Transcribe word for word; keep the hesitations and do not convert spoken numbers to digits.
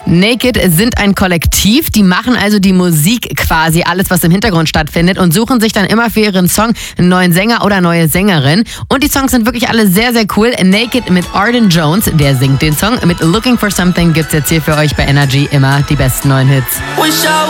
Naked sind ein Kollektiv, die machen also die Musik quasi, alles was im Hintergrund stattfindet und suchen sich dann immer für ihren Song einen neuen Sänger oder neue Sängerin. Und die Songs sind wirklich alle sehr, sehr cool. Naked mit Arden Jones, der singt den Song. Mit Looking for Something gibt's jetzt hier für euch bei Energy immer die besten neuen Hits.